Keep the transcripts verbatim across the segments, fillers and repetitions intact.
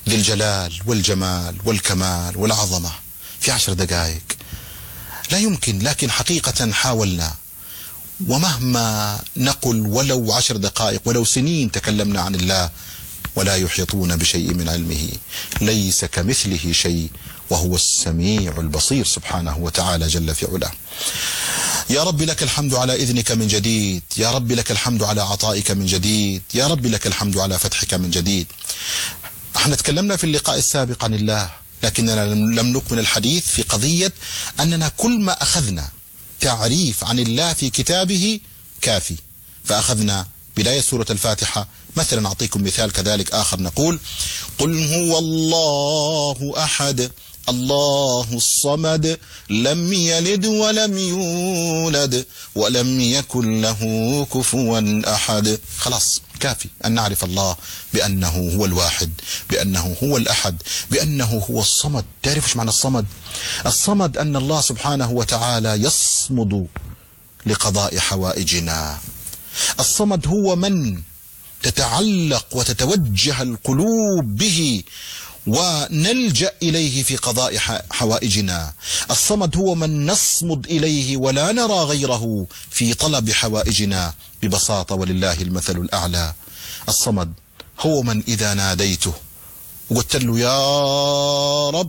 ذي الجلال والجمال والكمال والعظمة في عشر دقائق؟ لا يمكن. لكن حقيقة حاولنا، ومهما نقل ولو عشر دقائق ولو سنين تكلمنا عن الله ولا يحيطون بشيء من علمه. ليس كمثله شيء وهو السميع البصير سبحانه وتعالى جل في علاه. يا رب لك الحمد على إذنك من جديد، يا رب لك الحمد على عطائك من جديد، يا رب لك الحمد على فتحك من جديد. احنا تكلمنا في اللقاء السابق عن الله، لكننا لم نكمل الحديث في قضية أننا كل ما أخذنا تعريف عن الله في كتابه كافي. فأخذنا بداية سورة الفاتحة مثلا، أعطيكم مثال كذلك آخر، نقول قل هو الله أحد الله الصمد لم يلد ولم يولد ولم يكن له كفوا أحد. خلاص كافي أن نعرف الله بأنه هو الواحد، بأنه هو الأحد، بأنه هو الصمد. تعرف ايش معنى الصمد؟ الصمد أن الله سبحانه وتعالى يصمد لقضاء حوائجنا. الصمد هو من تتعلق وتتوجه القلوب به ونلجأ إليه في قضاء حوائجنا. الصمد هو من نصمد إليه ولا نرى غيره في طلب حوائجنا ببساطة، ولله المثل الأعلى. الصمد هو من إذا ناديته وقلت له يا رب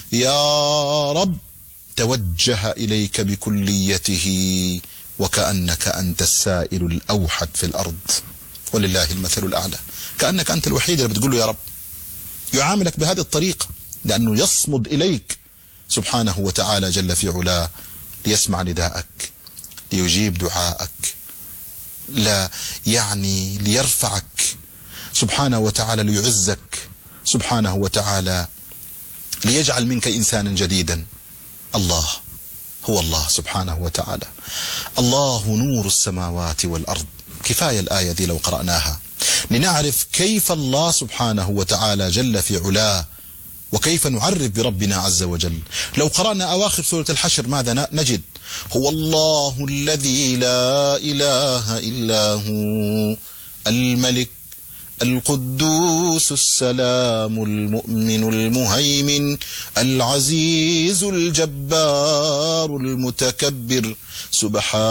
يا رب توجه إليك بكليته وكأنك أنت السائل الأوحد في الأرض، ولله المثل الأعلى. كأنك أنت الوحيد اللي بتقول له يا رب، يعاملك بهذه الطريقة لأنه يصمد إليك سبحانه وتعالى جل في علاه ليسمع نداءك، ليجيب دعاءك، لا يعني ليرفعك سبحانه وتعالى، ليعزك سبحانه وتعالى، ليجعل منك إنسانا جديدا. الله هو الله سبحانه وتعالى. الله نور السماوات والأرض. كفاية الآية دي لو قرأناها لنعرف كيف الله سبحانه وتعالى جل في علاه وكيف نعرف بربنا عز وجل. لو قرأنا أواخر سورة الحشر ماذا نجد؟ هو الله الذي لا إله إلا هو الملك القدوس السلام المؤمن المهيمن العزيز الجبار المتكبر سبحان